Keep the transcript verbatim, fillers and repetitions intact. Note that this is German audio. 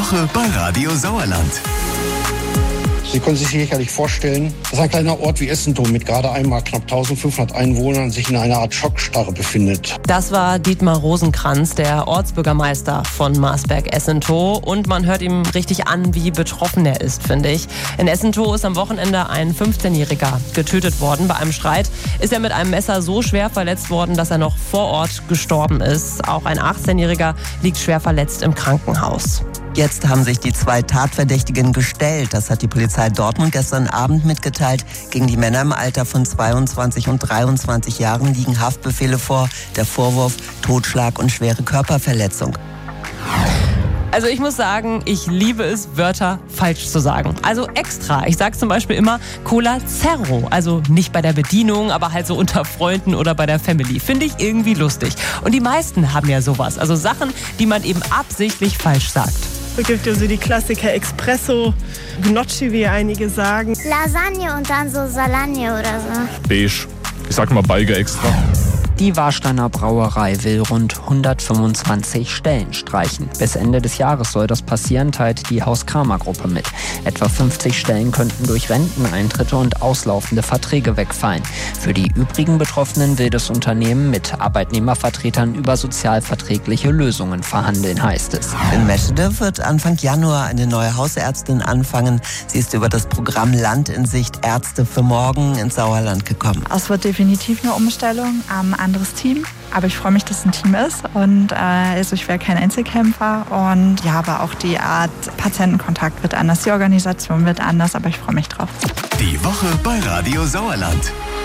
Woche bei Radio Sauerland. Sie können sich sicherlich vorstellen, dass ein kleiner Ort wie Essentow mit gerade einmal knapp eintausendfünfhundert Einwohnern sich in einer Art Schockstarre befindet. Das war Dietmar Rosenkranz, der Ortsbürgermeister von Marsberg-Essentow. Und man hört ihm richtig an, wie betroffen er ist, finde ich. In Essentow ist am Wochenende ein fünfzehnjähriger getötet worden. Bei einem Streit ist er mit einem Messer so schwer verletzt worden, dass er noch vor Ort gestorben ist. Auch ein achtzehnjähriger liegt schwer verletzt im Krankenhaus. Jetzt haben sich die zwei Tatverdächtigen gestellt. Das hat die Polizei Dortmund gestern Abend mitgeteilt. Gegen die Männer im Alter von zweiundzwanzig und dreiundzwanzig Jahren liegen Haftbefehle vor. Der Vorwurf Totschlag und schwere Körperverletzung. Also ich muss sagen, ich liebe es, Wörter falsch zu sagen. Also extra. Ich sage zum Beispiel immer Cola Zero. Also nicht bei der Bedienung, aber halt so unter Freunden oder bei der Family. Finde ich irgendwie lustig. Und die meisten haben ja sowas. Also Sachen, die man eben absichtlich falsch sagt. Es gibt ja so die Klassiker Espresso, Gnocchi, wie einige sagen. Lasagne und dann so Salagne oder so. Beige. Ich sag mal Balge extra. Die Warsteiner Brauerei will rund hundertfünfundzwanzig Stellen streichen. Bis Ende des Jahres soll das passieren, teilt die Haus-Kramer-Gruppe mit. Etwa fünfzig Stellen könnten durch Renteneintritte und auslaufende Verträge wegfallen. Für die übrigen Betroffenen will das Unternehmen mit Arbeitnehmervertretern über sozialverträgliche Lösungen verhandeln, heißt es. In Meschede wird Anfang Januar eine neue Hausärztin anfangen. Sie ist über das Programm Land in Sicht Ärzte für morgen ins Sauerland gekommen. Es wird definitiv eine Umstellung. Am anderes Team, aber ich freue mich, dass es ein Team ist und äh, also ich wäre kein Einzelkämpfer und ja, aber auch die Art Patientenkontakt wird anders, die Organisation wird anders, aber ich freue mich drauf. Die Woche bei Radio Sauerland.